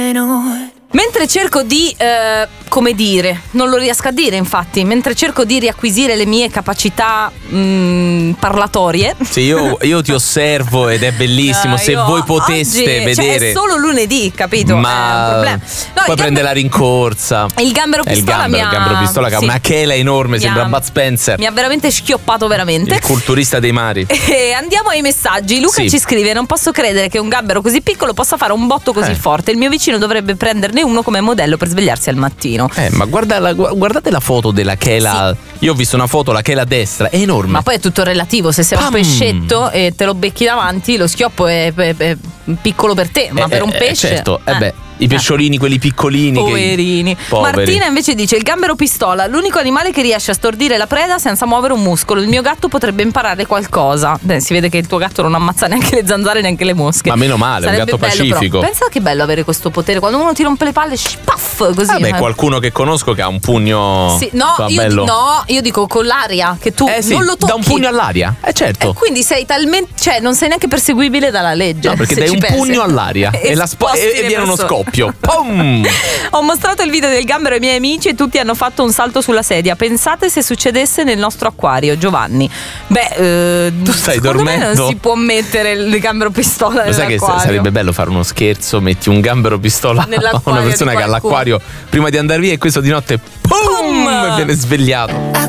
Mentre cerco di, come dire, non lo riesco a dire infatti, mentre cerco di riacquisire le mie capacità parlatorie. Sì, io ti osservo ed è bellissimo, se voi poteste oggi, vedere. Cioè è solo lunedì, capito? Ma è un problema. No, poi prende la rincorsa. Il gambero pistola il gambero pistola che ha una chela enorme, sembra Bud Spencer. Mi ha veramente schioppato veramente. Il culturista dei mari. E andiamo ai messaggi. Luca ci scrive: non posso credere che un gambero così piccolo possa fare un botto così forte. Il mio vicino dovrebbe prenderne uno come modello per svegliarsi al mattino. Ma guardate la foto della chela. Io ho visto una foto, la chela a destra, è enorme. Ma poi è tutto relativo. Se sei un pescetto e te lo becchi davanti, lo schioppo è piccolo per te, ma per un pesce certo, i pesciolini, quelli piccolini, poverini. Martina invece dice: il gambero pistola, l'unico animale che riesce a stordire la preda senza muovere un muscolo. Il mio gatto potrebbe imparare qualcosa. Si vede che il tuo gatto non ammazza neanche le zanzare, neanche le mosche. Ma meno male, sarebbe un gatto bello, pacifico. Però. Pensa che bello avere questo potere. Quando uno ti rompe le palle, spaff, così. Qualcuno che conosco che ha un pugno. Sì, io dico con l'aria, che tu non lo tocchi. Da un pugno all'aria, certo. E quindi sei talmente, cioè non sei neanche perseguibile dalla legge. No, perché dai un pugno all'aria e viene uno scoppio. Pum! Ho mostrato il video del gambero ai miei amici e tutti hanno fatto un salto sulla sedia. Pensate se succedesse nel nostro acquario, Giovanni. Tu stai dormendo? Me non si può mettere il gambero pistola nell'acquario. Sai che sarebbe bello fare uno scherzo, metti un gambero pistola a una persona che ha l'acquario prima di andare via e questo di notte pum, e viene svegliato.